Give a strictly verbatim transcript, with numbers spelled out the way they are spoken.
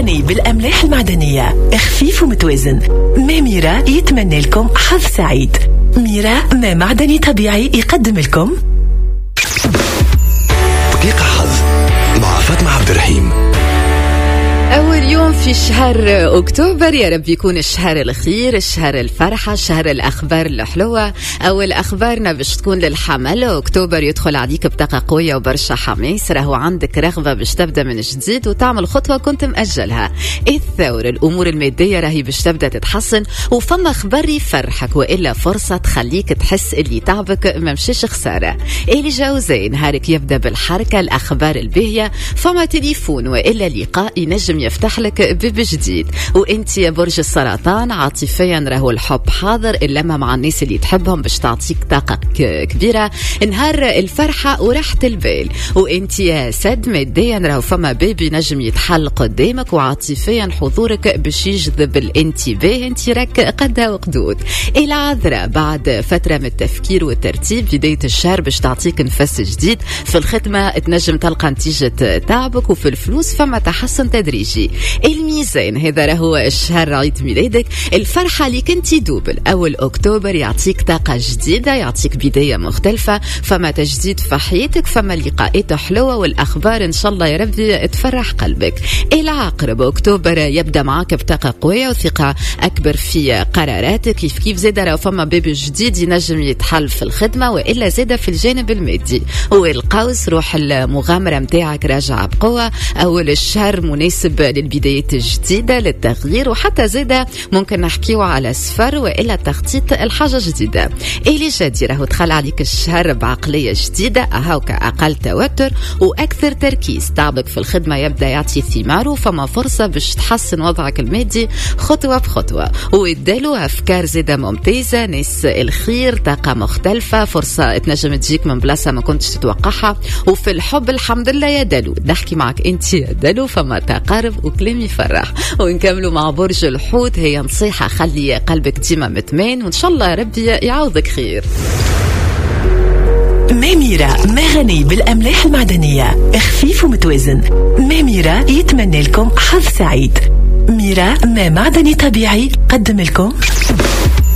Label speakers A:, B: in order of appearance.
A: غني بالأملاح المعدنية، خفيف ومتوازن. ماء ميرا يتمنى لكم حظ سعيد. ميرا ماء معدني طبيعي يقدم لكم
B: دقيقة حظ مع فاطمة عبد الرحيم.
C: أول يوم في شهر أكتوبر، يا رب يكون الشهر الخير، الشهر الفرحة، شهر الأخبار الحلوة. أول أخبارنا باش تكون للحمل. أكتوبر يدخل عليك بطاقة قوية وبرشا حماس، راهو عندك رغبة باش تبدأ من جديد وتعمل خطوة كنت مأجلها. الثور، الأمور المادية راهي باش تبدأ تتحسن، وفما خبر يفرحك وإلا فرصة تخليك تحس اللي تعبك ما مشيش خسارة. الجوزاء، نهارك يبدأ بالحركة، الأخبار الباهية، فما تليفون وإلا لقاء ينجم يفتح لك باب جديد. وانت يا برج السرطان، عاطفيا راهو الحب حاضر، اللمة مع الناس اللي تحبهم باش تعطيك طاقة كبيرة، نهار الفرحة وراحة البال. وانت يا سد، ماديا راهو فما باب ينجم يتحل قدامك، وعاطفيا حضورك باش يجذب الانتباه، انت راك قدها وقدود. العذراء، بعد فترة من التفكير والترتيب، بداية الشهر باش تعطيك نفس جديد. في الخدمة تنجم تلقى نتيجة تعبك، وفي الفلوس فما تحسن تدريجي. الميزان، هذا راهو الشهر عيد ميلادك، الفرحة اللي كنتي دوبل. أول أكتوبر يعطيك طاقة جديدة، يعطيك بداية مختلفة، فما تجديد في حياتك، فما لقاءات حلوة، والأخبار إن شاء الله يا ربي تفرح قلبك. العقرب، أكتوبر يبدأ معك بطاقة قوية وثقة أكبر في قراراتك، كيف كيف زادة راهو فما باب جديد ينجم يتحل في الخدمة وإلا زادة في الجانب المادي. والقوس، روح المغامرة متاعك راجعة بقوة، أول الشهر مناسب للبدايات الجديدة، للتغيير، وحتى زادة ممكن نحكيو على سفر وإلا تخطيط الحاجة جديدة. إلي جدي، راهو دخل عليك الشهر بعقلية جديدة، أهاوك أقل توتر وأكثر تركيز، تعبك في الخدمة يبدأ يعطي ثماره، فما فرصة باش تحسن وضعك المادي خطوة بخطوة. ويدالو أفكار زادة ممتازة، ناس الخير، طاقة مختلفة، فرصة تنجم تجيك من بلاصة ما كنتش تتوقعها. وفي الحب الحمد لله يا دالو، نحكي معك انت يا دالو، فما تقارب وكلام يفرح. ونكملوا مع برج الحوت، هي نصيحة، خلي قلبك ديما متمان، وإن شاء الله ربي يعوضك خير.
A: ماميرا ما غني بالأملاح المعدنية، خفيف ومتوازن. ماميرا يتمنى لكم حظ سعيد. ميرا ما معدني طبيعي قدم لكم